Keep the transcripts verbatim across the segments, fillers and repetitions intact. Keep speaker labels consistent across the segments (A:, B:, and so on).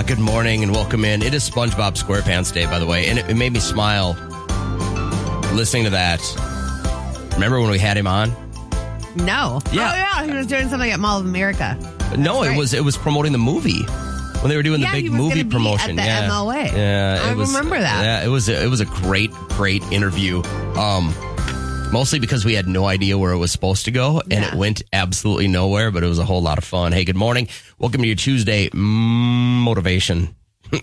A: good morning and welcome in. It is SpongeBob SquarePants Day, by the way, and it, it made me smile listening to that. Remember when we had him on?
B: No.
A: Yeah.
B: Oh, yeah. He was doing something at Mall of America. That's
A: no,
B: right.
A: it was it was promoting the movie when they were doing
B: yeah,
A: the big
B: he was
A: movie
B: gonna
A: promotion.
B: Be at the
A: yeah,
B: M O A.
A: yeah.
B: I
A: It was,
B: remember that.
A: Yeah, it was it was a great great interview. Um, mostly because we had no idea where it was supposed to go, and
B: Yeah.
A: it went absolutely nowhere. But it was a whole lot of fun. Hey, good morning. Welcome to your Tuesday motivation.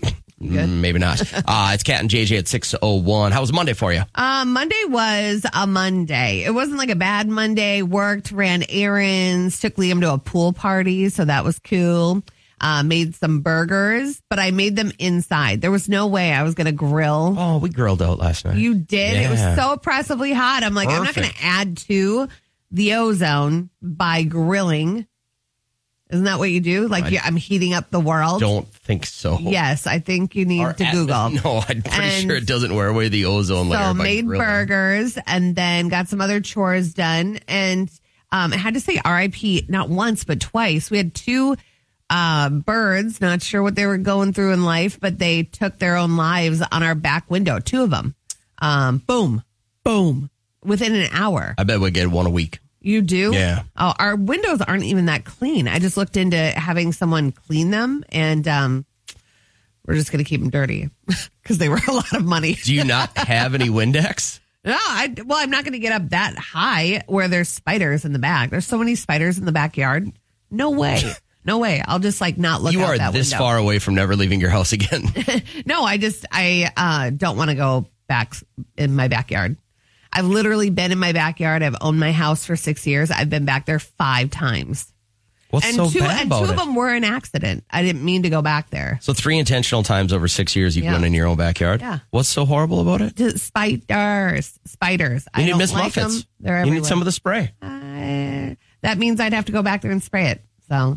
A: Maybe not. Uh, it's Kat and J J at six oh one. How was Monday for you?
B: Uh, Monday was a Monday. It wasn't like a bad Monday. Worked, ran errands, took Liam to a pool party, so that was cool. Uh, made some burgers, but I made them inside. There was no way I was going to grill.
A: Oh, we grilled out last night.
B: You did? It was
A: Yeah.
B: so oppressively hot. I'm like, I'm not going
A: Perfect.
B: to add to the ozone by grilling. Isn't that what you do? Like,
A: I
B: you, I'm heating up the world?
A: Don't think so.
B: Yes, I think you need
A: Our
B: to
A: at-
B: Google.
A: No, I'm pretty
B: And
A: sure it doesn't wear away the ozone layer.
B: So
A: by
B: made
A: grilling.
B: burgers and then got some other chores done. And um, I had to say R I P not once, but twice. We had two uh, birds, not sure what they were going through in life, but they took their own lives on our back window, two of them. Um, boom, boom, within an hour.
A: I bet we get one a week.
B: You do?
A: Yeah.
B: Oh, our windows aren't even that clean. I just looked into having someone clean them, and um, we're just going to keep them dirty because they were a lot of money.
A: Do you not have any Windex?
B: No, I, well, I'm not going to get up that high where there's spiders in the back. There's so many spiders in the backyard. No way. No way. I'll just like not look
A: You
B: out
A: are
B: that
A: this
B: window.
A: far away from never leaving your house again.
B: No, I just, I uh, don't want to go back in my backyard. I've literally been in my backyard. I've owned my house for six years. I've been back there five times.
A: What's
B: and
A: so
B: two,
A: bad
B: and
A: about
B: two
A: it?
B: of them were an accident. I didn't mean to go back there.
A: So three intentional times over six years you've
B: Yeah.
A: been in your own backyard?
B: Yeah.
A: What's so horrible about it?
B: Just spiders. Spiders.
A: You
B: I
A: need
B: don't
A: Miss
B: like
A: Muffets.
B: them. They're
A: You
B: everywhere.
A: need some of the spray.
B: Uh, that means I'd have to go back there and spray it. So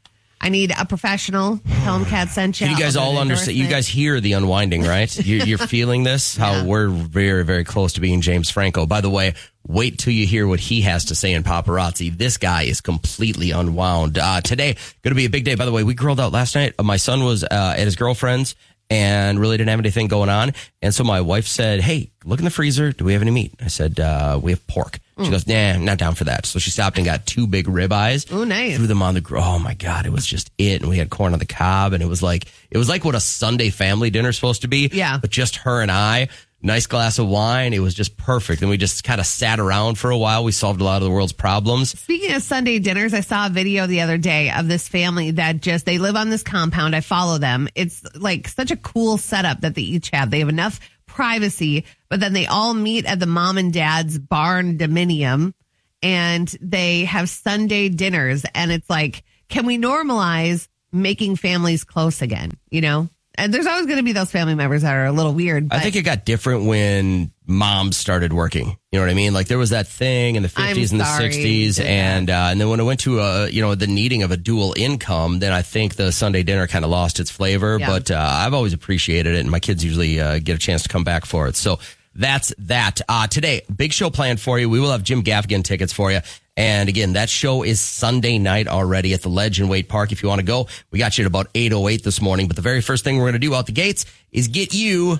B: I need a professional. Tell them Kat sent you.
A: Can you guys
B: I'll do
A: all
B: an
A: understand? You
B: endorsement.
A: guys hear the unwinding, right? You're, you're feeling this? How
B: Yeah.
A: we're very, very close to being James Franco. By the way, wait till you hear what he has to say in Paparazzi. This guy is completely unwound. Uh, today, going to be a big day. By the way, we grilled out last night. My son was uh, at his girlfriend's and really didn't have anything going on. And so my wife said, hey, look in the freezer. Do we have any meat? I said, uh, we have pork. She goes, nah, not down for that. So she stopped and got two big ribeyes.
B: Ooh, nice.
A: Threw them on the grill. Oh my God, it was just it. And we had corn on the cob, and it was like it was like what a Sunday family dinner's supposed to be.
B: Yeah.
A: But just her and I. Nice glass of wine. It was just perfect. And we just kind of sat around for a while. We solved a lot of the world's problems.
B: Speaking of Sunday dinners, I saw a video the other day of this family that just, they live on this compound. I follow them. It's like such a cool setup that they each have. They have enough privacy, but then they all meet at the mom and dad's barn dominium and they have Sunday dinners. And it's like, can we normalize making families close again? You know? And there's always going to be those family members that are a little weird. But
A: I think it got different when moms started working. You know what I mean? Like there was that thing in the fifties
B: I'm
A: and the
B: sorry,
A: sixties.
B: did that.
A: And, uh, and then when it went to, uh, you know, the needing of a dual income, then I think the Sunday dinner kind of lost its flavor.
B: Yeah.
A: But uh, I've always appreciated it. And my kids usually uh, get a chance to come back for it. So that's that. Uh, today, big show planned for you. We will have Jim Gaffigan tickets for you. And again, that show is Sunday night already at the Ledge in Waite Park. If you want to go, we got you at about eight oh eight this morning. But the very first thing we're going to do out the gates is get you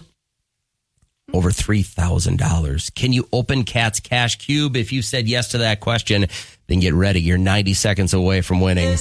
A: over three thousand dollars. Can you open Kat's Cash Cube? If you said yes to that question, then get ready. You're ninety seconds away from winning.